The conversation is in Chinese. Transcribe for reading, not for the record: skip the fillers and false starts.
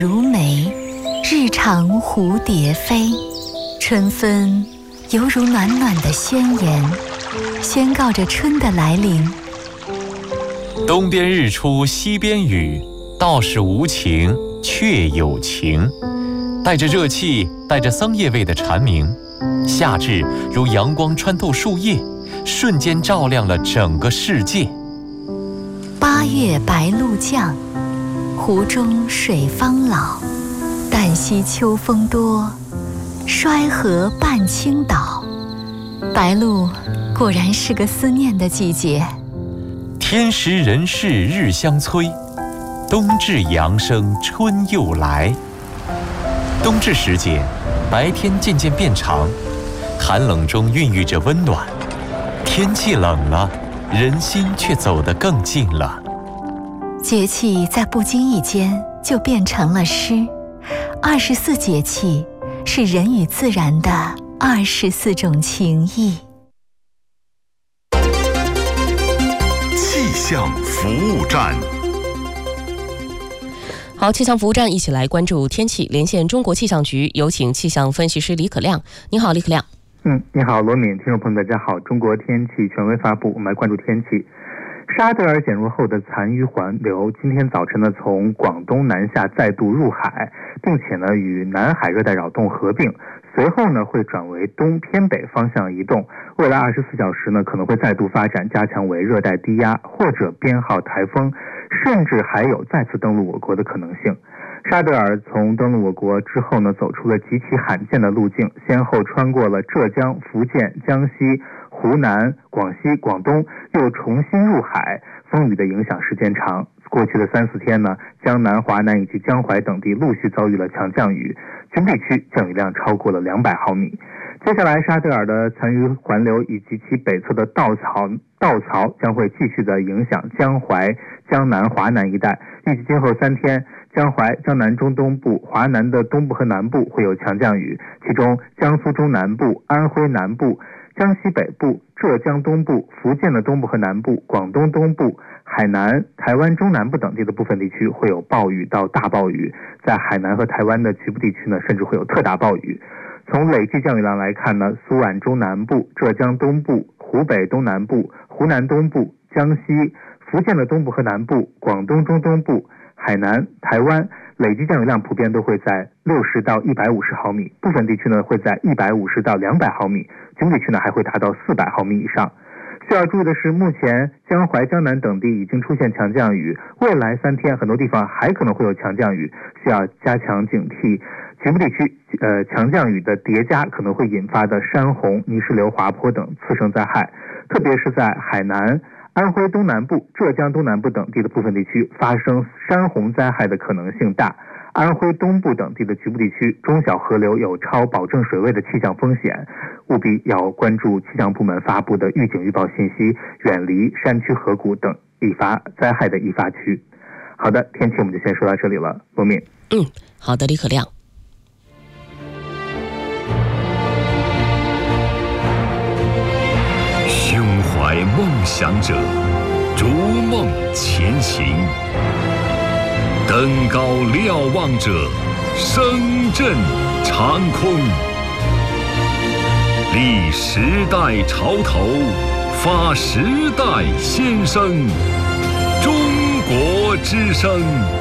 如眉，日长蝴蝶飞。春分犹如暖暖的宣言，宣告着春的来临。 东边日出西边雨，道是无晴却有晴。带着热气，带着桑叶味的蝉鸣，夏至如阳光穿透树叶，瞬间照亮了整个世界。 八月白露降，湖中水方老。旦夕秋风多，衰河半倾倒。白露果然是个思念的季节。 天时人事日相催，冬至阳生春又来。冬至时节，白天渐渐变长，寒冷中孕育着温暖。天气冷了，人心却走得更近了。 节气在不经意间就变成了诗。24节气是人与自然的24种情谊。 气象服务站。 好，气象服务站一起来关注天气，连线中国气象局，有请气象分析师李可亮。你好，李可亮。 你好，罗敏，听众朋友大家好。中国天气权威发布，我们来关注天气。沙德尔减弱后的残余环流今天早晨呢从广东南下再度入海，并且呢与南海热带扰动合并，随后呢会转为东偏北方向移动，未来24小时呢可能会再度发展加强为热带低压或者编号台风，甚至还有再次登陆我国的可能性。沙德尔从登陆我国之后呢走出了极其罕见的路径，先后穿过了浙江、福建、江西、湖南、广西、广东，又重新入海，风雨的影响时间长。过去的3-4天呢，江南、华南以及江淮等地陆续遭遇了强降雨，军地区降雨量超过了200毫米。接下来沙德尔的残余环流以及其北侧的稻槽将会继续的影响江淮、江南、华南一带，预计今后3天江淮、江南中东部、华南的东部和南部会有强降雨，其中江苏中南部、安徽南部、江西北部、浙江东部、福建的东部和南部、广东东部、海南、台湾中南部等地的部分地区会有暴雨到大暴雨，在海南和台湾的局部地区呢，甚至会有特大暴雨。从累计降雨量来看呢，苏皖中南部、浙江东部、湖北东南部、湖南东部、江西、福建的东部和南部、广东中东部、海南、台湾累计降雨量普遍都会在60到150毫米，部分地区呢会在150到200毫米，局部地区呢还会达到400毫米以上。需要注意的是，目前江淮、江南等地已经出现强降雨，未来3天很多地方还可能会有强降雨，需要加强警惕。局部地区强降雨的叠加可能会引发的山洪、泥石流、滑坡等次生灾害，特别是在海南、安徽东南部、浙江东南部等地的部分地区发生山洪灾害的可能性大。安徽东部等地的局部地区中小河流有超保证水位的气象风险，务必要关注气象部门发布的预警预报信息，远离山区河谷等易发灾害的易发区。好的，天气我们就先说到这里了，罗敏。 好的，李可亮。 胸怀梦想者，逐梦前行；登高瞭望者，声震长空。立时代潮头，发时代先声。中国之声。